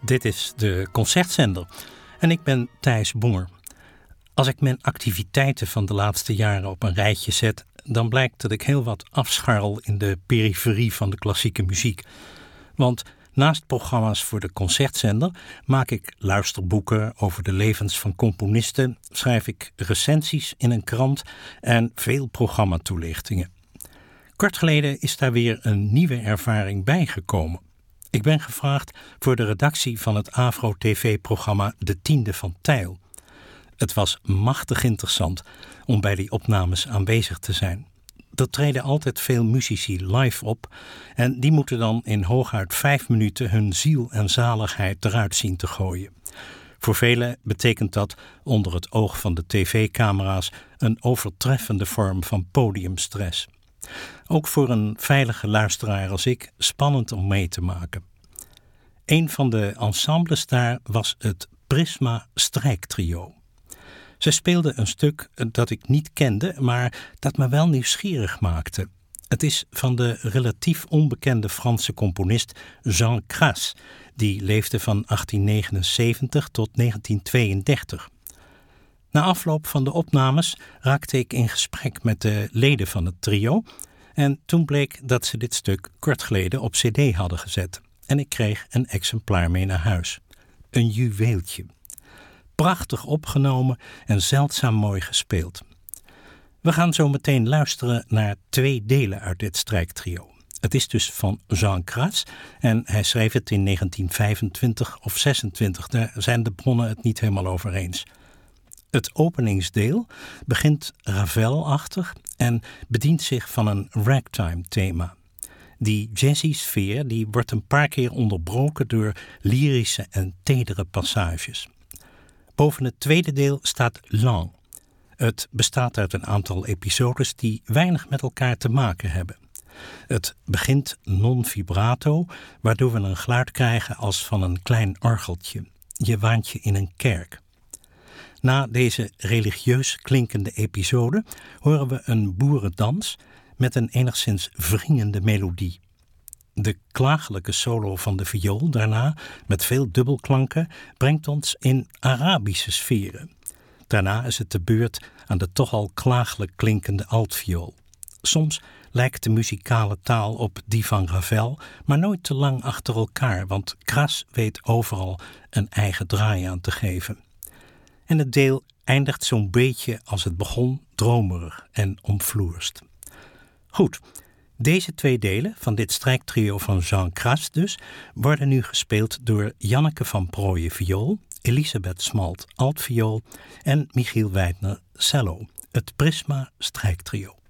Dit is de Concertzender en ik ben Thijs Bonger. Als ik mijn activiteiten van de laatste jaren op een rijtje zet, dan blijkt dat ik heel wat afscharrel in de periferie van de klassieke muziek. Want naast programma's voor de Concertzender maak ik luisterboeken over de levens van componisten, schrijf ik recensies in een krant en veel programmatoelichtingen. Kort geleden is daar weer een nieuwe ervaring bijgekomen. Ik ben gevraagd voor de redactie van het Avro-TV-programma De Tiende van Tijl. Het was machtig interessant om bij die opnames aanwezig te zijn. Er treden altijd veel muzici live op en die moeten dan in hooguit 5 minuten hun ziel en zaligheid eruit zien te gooien. Voor velen betekent dat onder het oog van de tv-camera's een overtreffende vorm van podiumstress. Ook voor een veilige luisteraar als ik spannend om mee te maken. Een van de ensembles daar was het Prisma Strijktrio. Zij speelden een stuk dat ik niet kende, maar dat me wel nieuwsgierig maakte. Het is van de relatief onbekende Franse componist Jean Cras, die leefde van 1879 tot 1932. Na afloop van de opnames raakte ik in gesprek met de leden van het trio en toen bleek dat ze dit stuk kort geleden op cd hadden gezet. En ik kreeg een exemplaar mee naar huis. Een juweeltje. Prachtig opgenomen en zeldzaam mooi gespeeld. We gaan zo meteen luisteren naar 2 delen uit dit strijktrio. Het is dus van Jean Cras en hij schreef het in 1925 of 26. Daar zijn de bronnen het niet helemaal over eens. Het openingsdeel begint Ravel-achtig en bedient zich van een ragtime-thema. Die jazzy sfeer die wordt een paar keer onderbroken door lyrische en tedere passages. Boven het tweede deel staat Lang. Het bestaat uit een aantal episodes die weinig met elkaar te maken hebben. Het begint non-vibrato, waardoor we een geluid krijgen als van een klein orgeltje. Je waant je in een kerk. Na deze religieus klinkende episode horen we een boerendans met een enigszins wringende melodie. De klagelijke solo van de viool daarna, met veel dubbelklanken, brengt ons in Arabische sferen. Daarna is het de beurt aan de toch al klagelijk klinkende altviool. Soms lijkt de muzikale taal op die van Ravel, maar nooit te lang achter elkaar, want Cras weet overal een eigen draai aan te geven. En het deel eindigt zo'n beetje als het begon, dromerig en omvloerst. Goed, deze 2 delen van dit strijktrio van Jean Cras dus worden nu gespeeld door Janneke van Prooijen viool, Elisabeth Smalt altviool en Michiel Weidner cello, het Prisma Strijktrio.